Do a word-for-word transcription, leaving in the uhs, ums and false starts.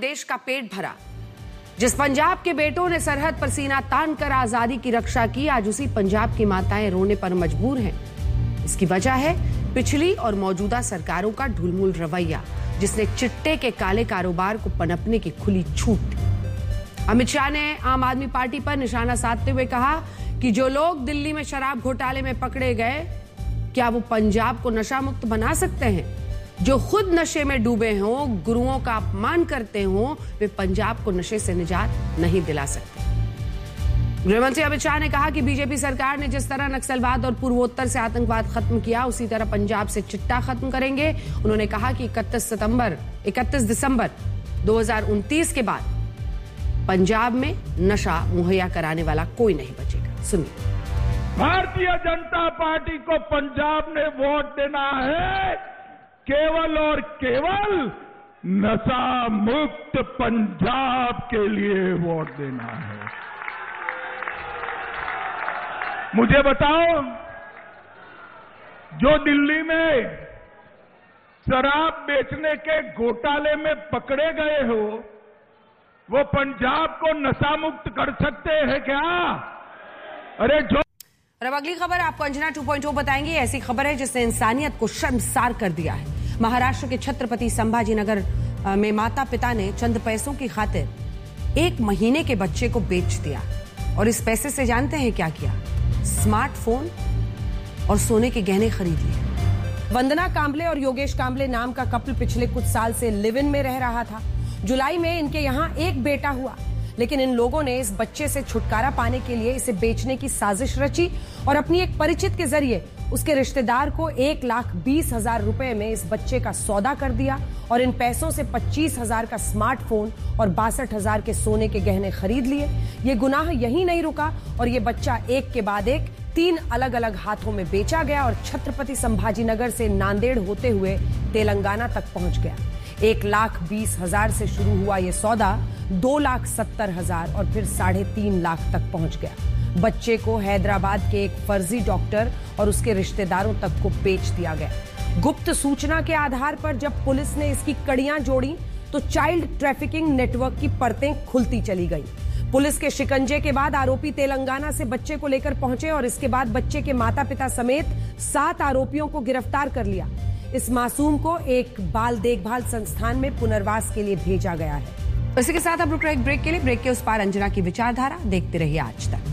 देश का पेट भरा। जिस पंजाब के बेटों ने सरहद पर सीना तान कर आजादी की रक्षा की, आज उसी पंजाब की माताएं रोने पर मजबूर हैं। इसकी वजह है पिछली और मौजूदा सरकारों का ढुलमुल रवैया, जिसने चिट्टे के काले कारोबार को पनपने की खुली छूट दी। अमित शाह ने आम आदमी पार्टी पर निशाना साधते हुए कहा कि जो लोग दिल्ली में शराब घोटाले में पकड़े गए, क्या वो पंजाब को नशा मुक्त बना सकते हैं? जो खुद नशे में डूबे हों, गुरुओं का अपमान करते हों, वे पंजाब को नशे से निजात नहीं दिला सकते। गृहमंत्री अमित शाह ने कहा कि बीजेपी सरकार ने जिस तरह नक्सलवाद और पूर्वोत्तर से आतंकवाद खत्म किया, उसी तरह पंजाब से चिट्टा खत्म करेंगे। उन्होंने कहा कि इकतीस सितंबर इकतीस दिसंबर दो हज़ार उनतीस के बाद पंजाब में नशा मुहैया कराने वाला कोई नहीं बचेगा। सुनिए। भारतीय जनता पार्टी को पंजाब में वोट देना है, केवल और केवल नशा मुक्त पंजाब के लिए वोट देना है। मुझे बताओ, जो दिल्ली में शराब बेचने के घोटाले में पकड़े गए हो, वो पंजाब को नशा मुक्त कर सकते हैं क्या? अरे जो और अब अगली खबर आपको अंजना टू पॉइंट ओ बताएंगे। ऐसी खबर है जिसने इंसानियत को शर्मसार कर दिया है। महाराष्ट्र के छत्रपति संभाजीनगर में माता पिता ने चंद पैसों की खातिर एक महीने के बच्चे को बेच दिया, और इस पैसे से जानते हैं क्या किया? स्मार्टफोन और सोने के गहने खरीद लिए। वंदना कांबले और योगेश कांबले नाम का कपल पिछले कुछ साल से लिव इन में रह रहा था। जुलाई में इनके यहाँ एक बेटा हुआ, लेकिन इन लोगों ने इस बच्चे से छुटकारा पाने के लिए इसे बेचने की साजिश रची और अपनी एक परिचित के जरिए उसके रिश्तेदार को एक लाख बीस हजार रुपए में इस बच्चे का सौदा कर दिया, और इन पैसों से पच्चीस हजार का स्मार्टफोन और बासठ हजार के सोने के गहने खरीद लिए। ये गुनाह यहीं नहीं रुका और ये बच्चा एक के बाद एक तीन अलग अलग हाथों में बेचा गया और छत्रपति संभाजीनगर से नांदेड़ होते हुए तेलंगाना तक पहुंच गया। एक लाख बीस हजार से शुरू हुआ ये सौदा दो लाख सत्तर हजार और फिर साढ़े तीन लाख तक पहुंच गया। बच्चे को हैदराबाद के एक फर्जी डॉक्टर और उसके रिश्तेदारों तक को बेच दिया गया। गुप्त सूचना के आधार पर जब पुलिस ने इसकी कड़ियां जोड़ी तो चाइल्ड ट्रैफिकिंग नेटवर्क की परतें खुलती चली गई। पुलिस के शिकंजे के बाद आरोपी तेलंगाना से बच्चे को लेकर पहुंचे और इसके बाद बच्चे के माता पिता समेत सात आरोपियों को गिरफ्तार कर लिया। इस मासूम को एक बाल देखभाल संस्थान में पुनर्वास के लिए भेजा गया है। इसी के साथ अब रुक रहे एक ब्रेक के लिए। ब्रेक के उस पार अंजना की विचारधारा देखते रहिए आज तक।